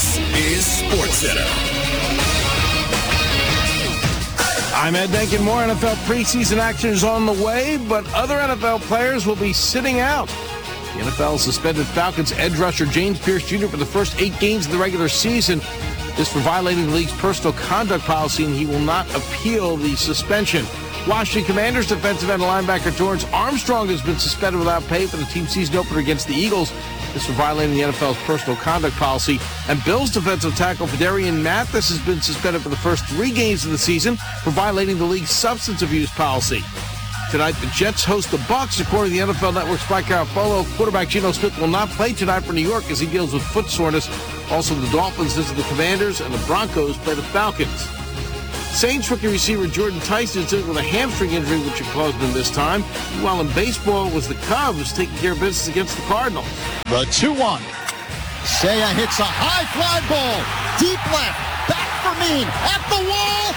This is SportsCenter. I'm Ed Denkin. More NFL preseason action is on the way, but other NFL players will be sitting out. The NFL suspended Falcons edge rusher James Pierce Jr. for the first 8 games of the regular season. This for violating the league's personal conduct policy, and he will not appeal the suspension. Washington Commanders defensive end linebacker Dorrance Armstrong has been suspended without pay for the team's season opener against the Eagles. This for violating the NFL's personal conduct policy. And Bills defensive tackle Phidarian Mathis has been suspended for the first 3 games of the season for violating the league's substance abuse policy. Tonight, the Jets host the Bucs. According to the NFL Network's Spike Garafolo, quarterback Geno Smith will not play tonight for New York as he deals with foot soreness. Also, the Dolphins visit the Commanders, and the Broncos play the Falcons. Saints rookie receiver Jordan Tyson is dealing with a hamstring injury, which had caused him this time. While in baseball, it was the Cubs taking care of business against the Cardinals. The 2-1. Seiya hits a high fly ball. Deep left. Back for Mean. At the wall.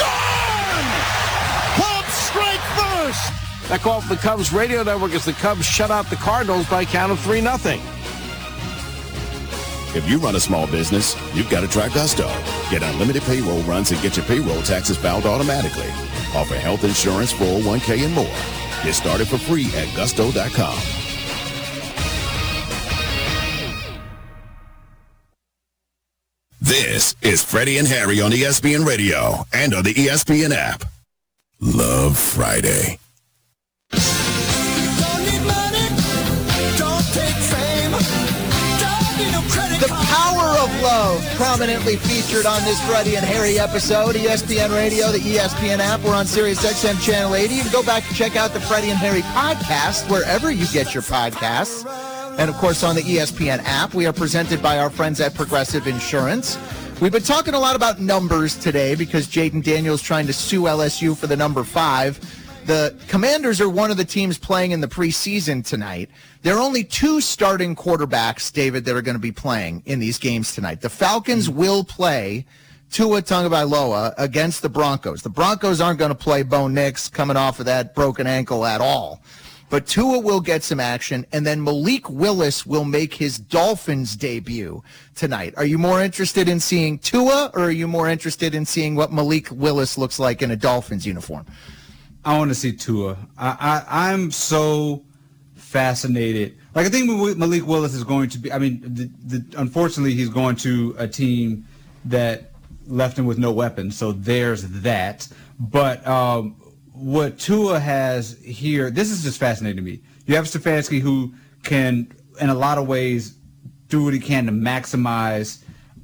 Gone! Cubs strike first. That call from the Cubs radio network as the Cubs shut out the Cardinals by a count of 3-0. If you run a small business, you've got to try Gusto. Get unlimited payroll runs and get your payroll taxes filed automatically. Offer health insurance, 401k, and more. Get started for free at gusto.com. This is Freddie and Harry on ESPN Radio and on the ESPN app. Love Friday. The Power of Love, prominently featured on this Freddie and Harry episode. ESPN Radio, the ESPN app. We're on Sirius XM Channel 80. You can go back and check out the Freddie and Harry podcast wherever you get your podcasts. And, of course, on the ESPN app. We are presented by our friends at Progressive Insurance. We've been talking a lot about numbers today because Jaden Daniels trying to sue LSU for the number 5. The Commanders are one of the teams playing in the preseason tonight. There are only 2 starting quarterbacks, David, that are going to be playing in these games tonight. The Falcons will play Tua Tagovailoa against the Broncos. The Broncos aren't going to play Bo Nix coming off of that broken ankle at all. But Tua will get some action, and then Malik Willis will make his Dolphins debut tonight. Are you more interested in seeing Tua, or are you more interested in seeing what Malik Willis looks like in a Dolphins uniform? I want to see Tua. I'm so fascinated. Like, I think Malik Willis is going to be, I mean, unfortunately, he's going to a team that left him with no weapons, so there's that. But what Tua has here, this is just fascinating to me. You have Stefanski, who can, in a lot of ways, do what he can to maximize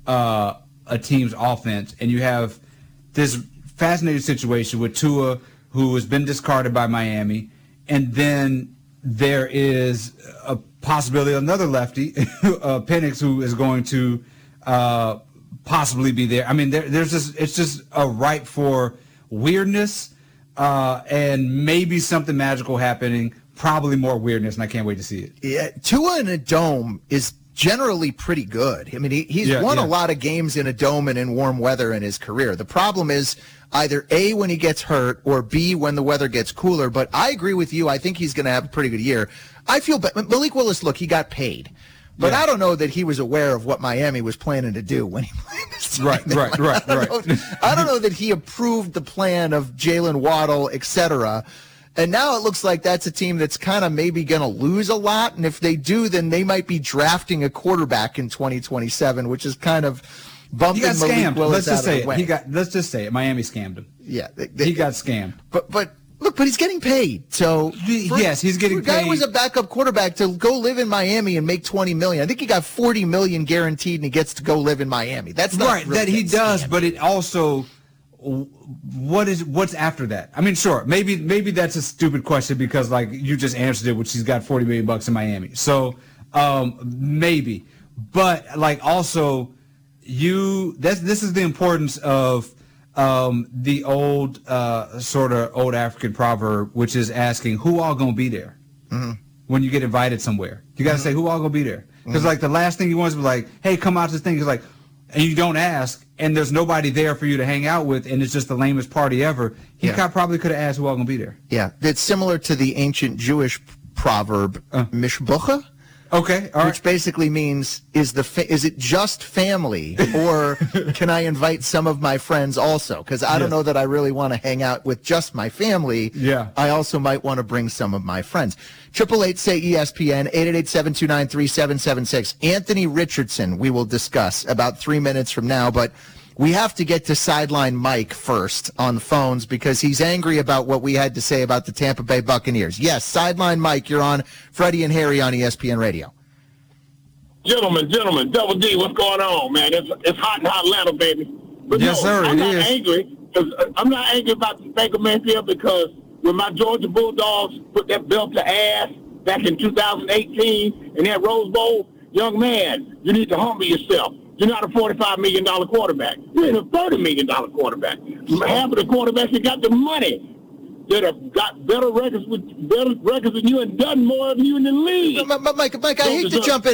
a team's offense, and you have this fascinating situation with Tua, who has been discarded by Miami, and then there is a possibility of another lefty, Penix, who is going to possibly be there. I mean, there's just, it's just a ripe for weirdness and maybe something magical happening, probably more weirdness, and I can't wait to see it. Yeah, Tua in a dome is generally pretty good. I mean, he's won a lot of games in a dome and in warm weather in his career. The problem is either A, when he gets hurt, or B, when the weather gets cooler. But I agree with you. I think he's going to have a pretty good year. I feel Malik Willis, look, he got paid. But I don't know that he was aware of what Miami was planning to do when he played this time. Right. I don't know that he approved the plan of Jalen Waddle, etc. And now it looks like that's a team that's kind of maybe going to lose a lot. And if they do, then they might be drafting a quarterback in 2027, which is kind of bumping Malik Willis out of the way. Let's just say it. Miami scammed him. Yeah. He got scammed. But look, but he's getting paid. So yes, he's getting paid. The guy who was a backup quarterback to go live in Miami and make $20 million. I think he got $40 million guaranteed, and he gets to go live in Miami. That's not right. That he does, but it also, what's after that? I mean, sure, maybe that's a stupid question because like you just answered it, which he's got $40 million in Miami. So maybe, but like also this is the importance of the old sort of old African proverb, which is asking who all gonna be there when you get invited somewhere. You gotta say who all gonna be there, because like the last thing you want is to be like, hey, come out to this thing. It's like, and you don't ask, and there's nobody there for you to hang out with, and it's just the lamest party ever. He probably could have asked who all gonna be there. Yeah, it's similar to the ancient Jewish proverb, mishbucha. Okay, all right. Which basically means, is it just family, or can I invite some of my friends also? Because I don't know that I really want to hang out with just my family. Yeah. I also might want to bring some of my friends. 888-SAY-ESPN, 888-729-3776. Anthony Richardson, we will discuss about 3 minutes from now, but we have to get to Sideline Mike first on the phones because he's angry about what we had to say about the Tampa Bay Buccaneers. Yes, Sideline Mike, you're on Freddie and Harry on ESPN Radio. Gentlemen, Double D, what's going on, man? It's hot in Atlanta, baby. But yes, sir, I'm it not is. angry. I'm not angry about the Baker Mayfield because when my Georgia Bulldogs put that belt to ass back in 2018 in that Rose Bowl, young man, you need to humble yourself. You're not a $45 million quarterback. You're a $30 million quarterback. Half of the quarterbacks that got the money that have got better records than you and done more than you in the league. Mike, I hate to jump in